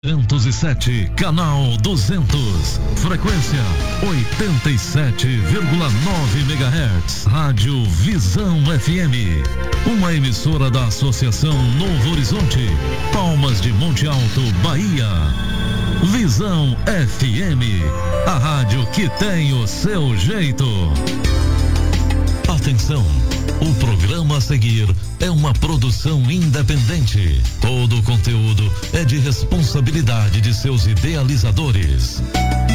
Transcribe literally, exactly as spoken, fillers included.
duzentos e sete, canal duzentos, frequência oitenta e sete vírgula nove megahertz, Rádio Visão F M, uma emissora da Associação Novo Horizonte, Palmas de Monte Alto, Bahia. Visão F M, a rádio que tem o seu jeito. Atenção, o programa a seguir é uma produção independente. Todo o conteúdo é de responsabilidade de seus idealizadores.